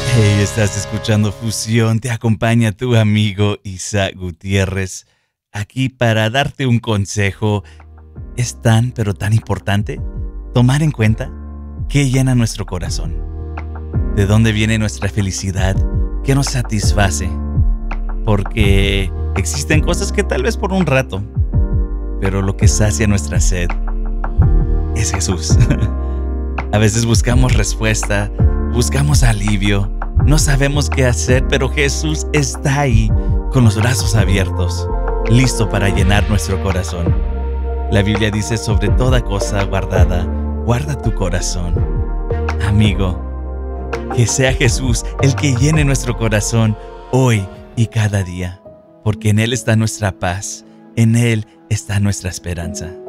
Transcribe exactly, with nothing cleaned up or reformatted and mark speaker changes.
Speaker 1: Hey, estás escuchando Fusión, te acompaña tu amigo Isaac Gutiérrez, aquí para darte un consejo. Es tan, pero tan importante tomar en cuenta qué llena nuestro corazón, de dónde viene nuestra felicidad, qué nos satisface, porque existen cosas que tal vez por un rato, pero lo que sacia nuestra sed es Jesús. A veces buscamos respuesta, buscamos alivio, no sabemos qué hacer, pero Jesús está ahí con los brazos abiertos, listo para llenar nuestro corazón. La Biblia dice: sobre toda cosa guardada, guarda tu corazón. Amigo, que sea Jesús el que llene nuestro corazón hoy y cada día, porque en Él está nuestra paz, en Él está nuestra esperanza.